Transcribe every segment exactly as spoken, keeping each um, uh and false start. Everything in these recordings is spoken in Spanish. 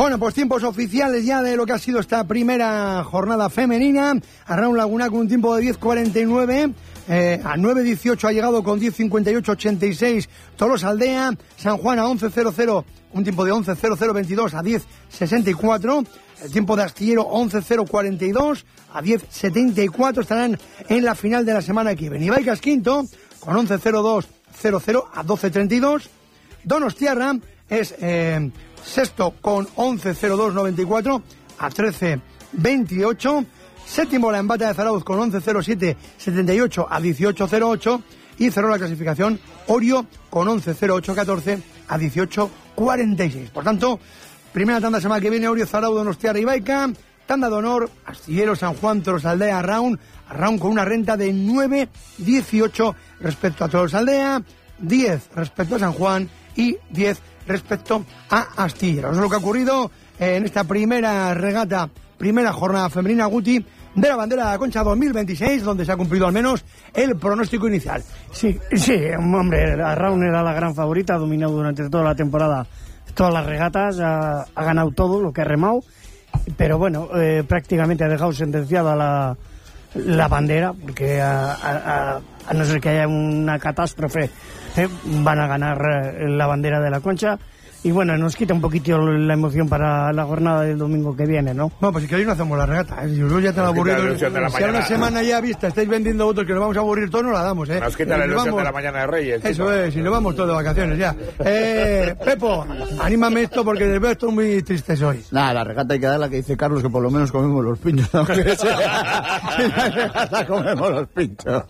Bueno, pues tiempos oficiales ya de lo que ha sido esta primera jornada femenina. Arraun Laguna con un tiempo de diez cuarenta y nueve. Eh, a nueve dieciocho ha llegado con diez cincuenta y ocho ochenta y seis Tolosaldea. San Juan a once cero cero, un tiempo de once cero cero veintidós a diez sesenta y cuatro. El tiempo de Astillero once cero cuarenta y dos a diez setenta y cuatro. Estarán en la final de la semana que viene. Ibaicas quinto con once cero dos cero cero a doce treinta y dos. Donostiarra es eh, sexto con once cero dos noventa y cuatro a trece veintiocho. Séptimo la Embata de Zarauz con once cero siete setenta y ocho a dieciocho cero ocho. Y cerró la clasificación Orio con once cero ocho catorce a dieciocho cuarenta y seis. Por tanto, primera tanda semana que viene, Orio, Zarauz, Donostiarra y Baica. Tanda de honor, Astillero, San Juan, Tolosaldea, Arraun. Arraun con una renta de nueve dieciocho respecto a Tolosaldea, diez respecto a San Juan y diez respecto a Astillero. Eso es lo que ha ocurrido en esta primera regata, primera jornada femenina, Guti, de la Bandera de la Concha dos mil veintiséis, donde se ha cumplido al menos el pronóstico inicial. Sí, sí, hombre, Arraun era la gran favorita, ha dominado durante toda la temporada todas las regatas, ha, ha ganado todo lo que ha remado, pero bueno, eh, prácticamente ha dejado sentenciada la, la bandera, porque a, a, a, a no ser que haya una catástrofe, eh, van a ganar eh, la bandera de la Concha. Y bueno, nos quita un poquito la emoción para la jornada del domingo que viene, ¿no? Bueno, pues si que hoy no hacemos la regata, ¿eh? Si luego ya te la aburrido. Si a una semana ya vista estáis vendiendo votos que nos vamos a aburrir todos, no la damos, ¿eh? Nos quita la ilusión de la mañana de Reyes. Eso chico. Es, si nos vamos todos de vacaciones ya. Eh, Pepo, anímame esto porque les veo esto muy tristes hoy. Nada, la regata hay que dar la que dice Carlos, que por lo menos comemos los pinchos, aunque sea. En la regata comemos los pinchos.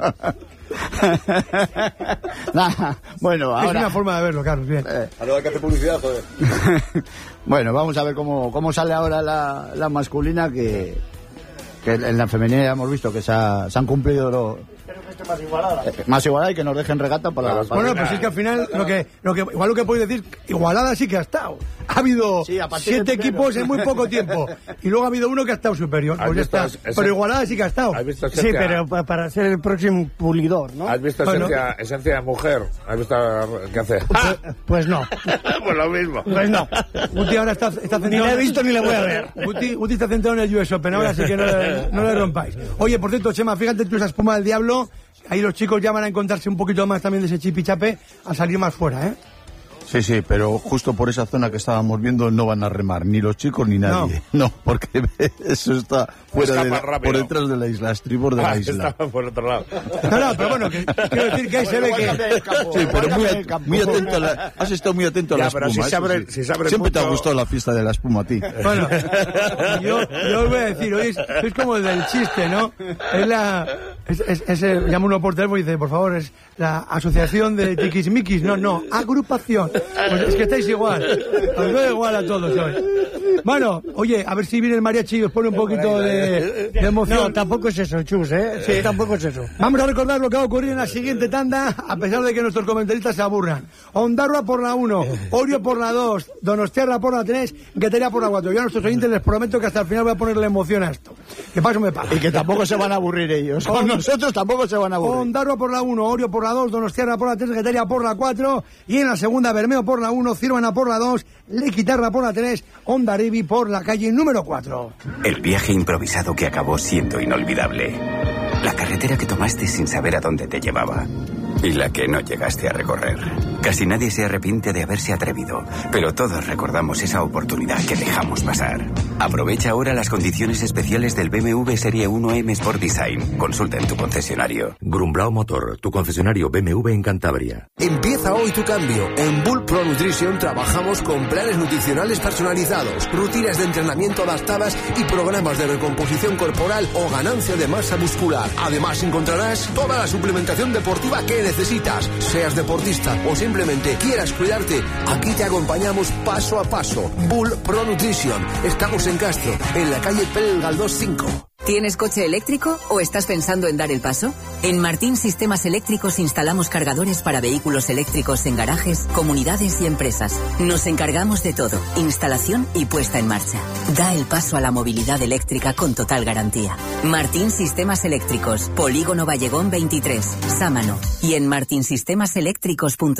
Nah, bueno, ahora... Es una forma de verlo, Carlos, bien. Eh, Ahora hay que hacer publicidad, joder. Bueno, vamos a ver cómo, cómo sale ahora la, la masculina, que, que en la femenina ya hemos visto que se, ha, se han cumplido los... Espero que esté más igualada. Eh, más igualada y que nos dejen regata para... Bueno, para bueno pues es que al final, lo que, lo que, igual lo que podéis decir, igualada sí que ha estado. Ha habido sí, siete equipos en muy poco tiempo. Y luego ha habido uno que ha estado superior. Pues ya está. Ese, pero igualada sí que ha estado. Visto sí, pero para ser el próximo pulidor, ¿no? ¿Has visto bueno. esencia, esencia de mujer? ¿Has visto qué hace? Pues, pues no. Pues lo mismo. Pues no. Guti ahora está, está centrado. Ni le he visto ni le voy a ver. Guti, Guti está centrado en el U S Open ahora, así que no le, no le rompáis. Oye, por cierto, Chema, fíjate tú esa espuma del diablo. Ahí los chicos ya van a encontrarse un poquito más también de ese chipichape a salir más fuera, ¿eh? Sí, sí, pero justo por esa zona que estábamos viendo no van a remar, ni los chicos ni nadie. No, no porque eso está fuera de la, por detrás de la isla, estribor de ah, la isla. Está por otro lado. No, no, pero bueno, que, quiero decir que ahí se ve que... Sí, pero muy, muy atento a la, has estado muy atento a ya, la pero espuma. Si se abre, sí. si se abre Siempre mucho... te ha gustado la fiesta de la espuma a ti. Bueno, yo, yo os voy a decir, hoy es, es como el del chiste, ¿no? Es la... Es, es, es el, llama uno por teléfono y dice, por favor, es la asociación de tiquismiquis. No, no, agrupación. Pues es que estáis igual. Os veo igual a todos hoy. Bueno, oye, a ver si viene el mariachi y os pone un poquito de, de emoción. No, tampoco es eso, Chus, ¿eh? Sí, tampoco es eso. Vamos a recordar lo que va a ocurrir en la siguiente tanda, a pesar de que nuestros comentaristas se aburran. Ondarroa por la uno, Orio por la dos, Donostiarra por la tres, Guetaria por la cuatro. Yo a nuestros oyentes les prometo que hasta el final voy a ponerle emoción a esto. Que paso me pasa. Y que tampoco se van a aburrir ellos. Con nosotros tampoco se van a aburrir. Ondarroa por la uno, Orio por la dos, Donostiarra por la tres, Guetaria por la cuatro. Y en la segunda, Bermeo por la uno, Cirvana por la dos, Lequitarra por la tres, Ondaribi por la calle número cuatro. El viaje improvisado que acabó siendo inolvidable. La carretera que tomaste sin saber a dónde te llevaba. Y la que no llegaste a recorrer. Casi nadie se arrepiente de haberse atrevido, pero todos recordamos esa oportunidad que dejamos pasar. Aprovecha ahora las condiciones especiales del B M W Serie uno M Sport Design. Consulta en tu concesionario. Grumblao Motor, tu concesionario B M W en Cantabria. Empieza hoy tu cambio. En Bull Pro Nutrition trabajamos con planes nutricionales personalizados, rutinas de entrenamiento adaptadas y programas de recomposición corporal o ganancia de masa muscular. Además encontrarás toda la suplementación deportiva que necesitas. Seas deportista o simplemente quieras cuidarte, aquí te acompañamos paso a paso. Bull Pro Nutrition. Estamos en Castro, en la calle Pérez Galdós cinco. ¿Tienes coche eléctrico o estás pensando en dar el paso? En Martín Sistemas Eléctricos instalamos cargadores para vehículos eléctricos en garajes, comunidades y empresas. Nos encargamos de todo, instalación y puesta en marcha. Da el paso a la movilidad eléctrica con total garantía. Martín Sistemas Eléctricos, Polígono Vallegón veintitrés, Sámano, y en martinsistemas eléctricos punto es.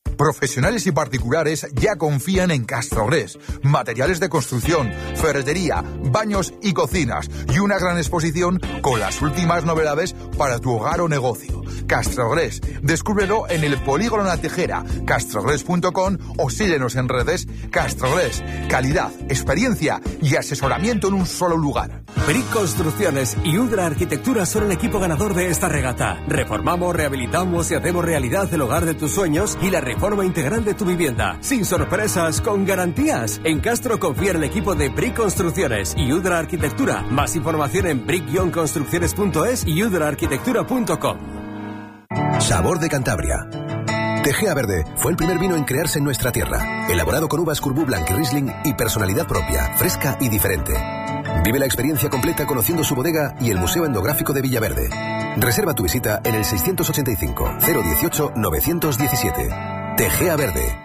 Profesionales y particulares ya confían en Castrogres. Materiales de construcción, ferretería, baños y cocinas. Y una gran exposición con las últimas novedades para tu hogar o negocio. Castrogres. Descúbrelo en el Polígono La Tejera, castrogres punto com, o síguenos en redes. Castrogres. Calidad, experiencia y asesoramiento en un solo lugar. Brick Construcciones y Udra Arquitectura son el equipo ganador de esta regata. Reformamos, rehabilitamos y hacemos realidad el hogar de tus sueños y la reforma integral de tu vivienda. Sin sorpresas, con garantías. En Castro confía en el equipo de Brick Construcciones y Udra Arquitectura. Más información en brick construcciones punto es y udra arquitectura punto com. Sabor de Cantabria. Tegea Verde fue el primer vino en crearse en nuestra tierra, elaborado con uvas Corbu Blanc y Riesling y personalidad propia, fresca y diferente. Vive la experiencia completa conociendo su bodega y el Museo Etnográfico de Villaverde. Reserva tu visita en el seiscientos ochenta y cinco, cero dieciocho, novecientos diecisiete. Tegea Verde.